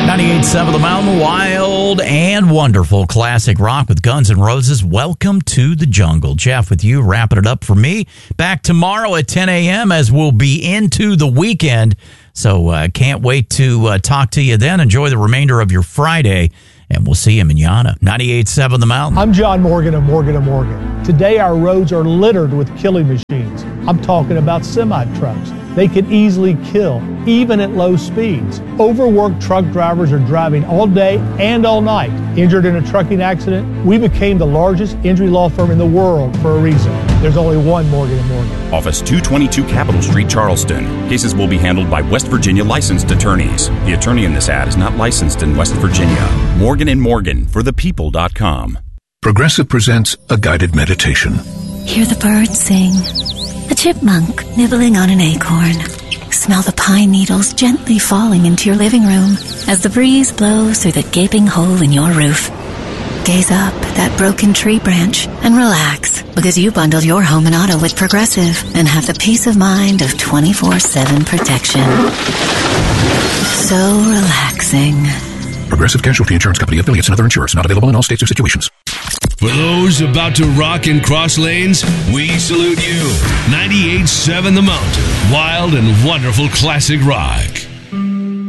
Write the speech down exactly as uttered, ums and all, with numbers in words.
ninety-eight point seven The Mountain, wild and wonderful classic rock with Guns N' Roses. Welcome to the jungle. Jeff with you, wrapping it up for me. Back tomorrow at ten a.m. as we'll be into the weekend. So uh, can't wait to uh, talk to you then. Enjoy the remainder of your Friday, and we'll see you manana. ninety-eight point seven The Mountain. I'm John Morgan of Morgan and Morgan. Today our roads are littered with killing machines. I'm talking about semi-trucks. They can easily kill, even at low speeds. Overworked truck drivers are driving all day and all night. Injured in a trucking accident, we became the largest injury law firm in the world for a reason. There's only one Morgan and Morgan. Office two twenty-two Capitol Street, Charleston. Cases will be handled by West Virginia licensed attorneys. The attorney in this ad is not licensed in West Virginia. Morgan and Morgan for the people dot com. Progressive presents a guided meditation. Hear the birds sing. A chipmunk nibbling on an acorn. Smell the pine needles gently falling into your living room as the breeze blows through the gaping hole in your roof. Gaze up at that broken tree branch and relax, because you bundled your home and auto with Progressive and have the peace of mind of twenty-four seven protection. So relaxing. Progressive Casualty Insurance Company, affiliates, and other insurers. Not available in all states or situations. For those about to rock and cross lanes, we salute you. ninety-eight point seven The Mountain, wild and wonderful classic rock.